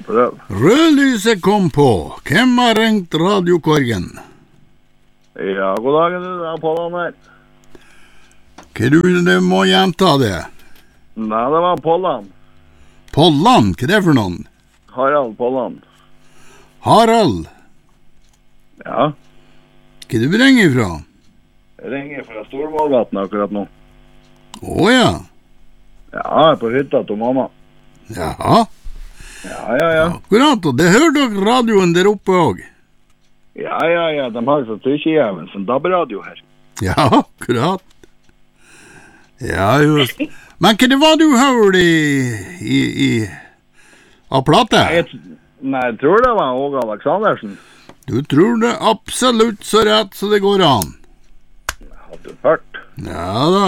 prøv. Rødlyset kom på. Hvem har ringt radiokorgen? Ja, god dag, det er Pollan her. Hva du må gjenta det? Nei, det var Pollan. Pollan? Hva er det for noen? Harald Pollan. Harald? Ja. Hva du ringer fra? Jeg ringer fra Stormålvatn akkurat nå. Ja. Ja, jeg er på hytta til mamma. Jaha. Ja. Akkurat, og det hører dere radioen der oppe også. Ja, de har så tykkjejæven som DAB-radio her. Ja, akkurat. Ja, just. Men hva det var du hørte av plate? Nei, jeg tror det var Åge Aleksandersen. Du tror det absolutt så rett så det går an. Har du hørt? Ja da.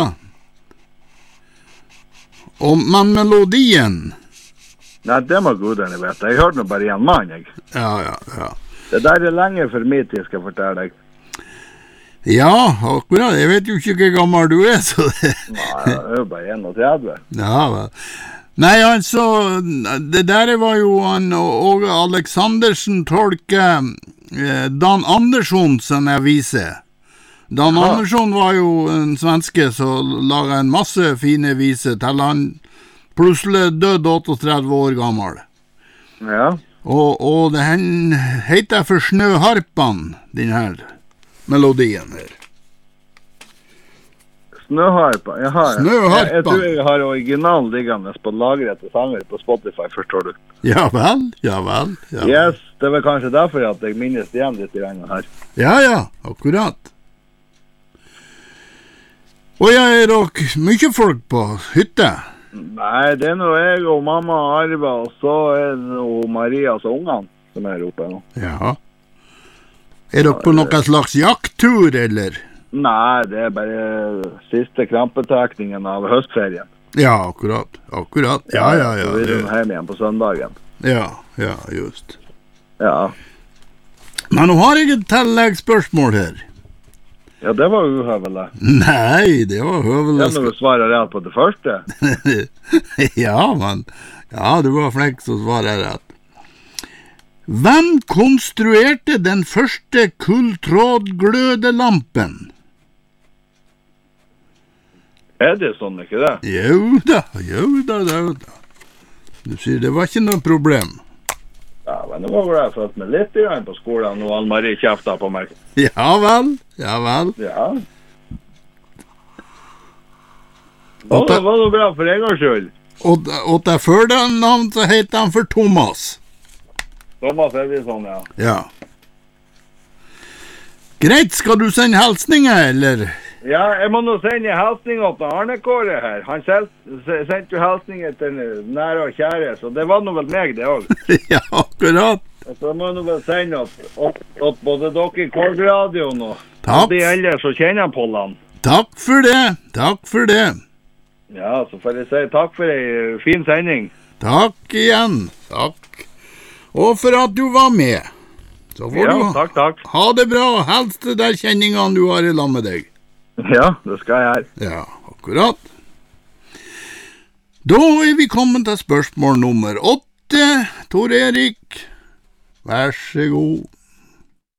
Men melodien? Nei, det må guderne vite. Jeg hørte nå bare en mann, jeg. Ja. Det der er lenge for min tid, skal jeg fortelle deg. Ja, akkurat. Jeg vet jo ikke hvor gammel du er, så det... Nei, jeg er jo bare 31. Ja, vel. Nei, altså, det der var jo Åge Aleksandersen tolker Dan Andersson som jeg viser. Dan Andersson var jo en svenske som laget en masse fine viser til han plutselig døde 38 år gammel. Ja. Og den heter for Snøharpan, den her melodien her. Snøharpa, jaha. Snøharpa. Jeg tror jeg har originalen liggende på lagret til sanger på Spotify, forstår du. Ja vel. Yes, det var kanskje derfor at jeg minnes igjen litt i gangen her. Ja, akkurat. Og jeg er dere mye folk på hytte? Nei, det er nå jeg og mamma og Arva, og så er det nå Maria og ungene som er oppe nå. Ja. Er dere på noen slags jakttur, eller? Nei, det er bare siste krampetekningen av høstferien. Ja, akkurat. Ja. Så vi er hjemme igjen på søndagen. Ja, just. Ja. Men nå har jeg et tilleggsspørsmål her. Ja, det var uhøvelig. Nei, det var høvelig. Det er når du svarer rett på det første. Ja, du var flink til å svare rett. Hvem konstruerte den første kulltrådglødelampen? Er det sånn, ikke det? Jo da. Du sier det var ikke noe problem. Ja, men det var jeg fått med litt igjen på skolen, og Ann-Marie kjeftet på meg. Ja vel. Ja. Det var noe bra for en gangs skyld. Og til førdenavn så heter han for Thomas. Thomas Edvinsson, ja. Ja. Greit, skal du sende hilsninger, eller? Ja, jeg må nå sende hilsninger til Arne Kåre her. Han sendte jo hilsninger til nære og kjære, så det var nå vel meg det også. Ja, akkurat. Så må jeg nå vel sende at både dere i Korgradioen og de ellers så kjenner Pollan. Takk for det. Ja, så får jeg si takk for en fin sending. Takk igjen. Takk. Og for at du var med. Så får du takk. Ha det bra, og helst det der kjenningene du har i lag med deg. Ja, det skal jeg gjøre. Ja, akkurat. Da er vi kommet til spørsmål nummer 8. Tor Erik, vær så god.